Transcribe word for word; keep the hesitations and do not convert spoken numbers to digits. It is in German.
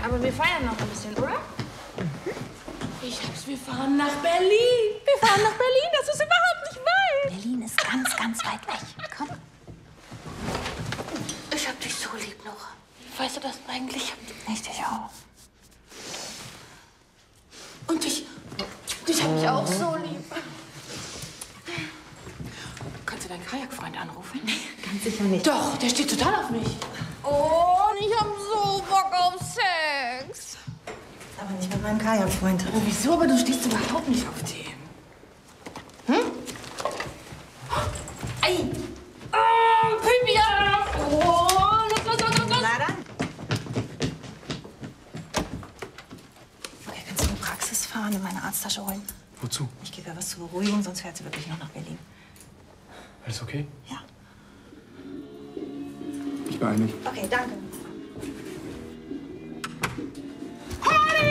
Aber wir feiern noch ein bisschen, oder? Mhm. Ich hab's, wir fahren nach Berlin. Wir fahren nach Berlin, das ist überhaupt nicht weit. Berlin ist ganz, ganz weit weg. Komm. Ich hab dich so lieb, Nora. Weißt du das eigentlich? Ich dich auch. Und dich, dich hab ich auch so lieb. Kannst du deinen Kajakfreund anrufen? Nee, ganz sicher nicht. Doch, der steht total auf mich. Oh, ich hab so Bock auf Sex. Aber nicht mit meinem Kajakfreund. Aber wieso? Aber du stehst überhaupt nicht auf den. Hm? Ei! Oh, Pipi! Oh, los, los, los, los, los! Na dann. Okay, kannst du in die Praxis fahren und meine Arzttasche holen? Wozu? Ich gebe ihr was zur Beruhigung, sonst fährt sie wirklich noch nach Berlin. Alles okay? Ja. Ich beeile mich. Okay, danke.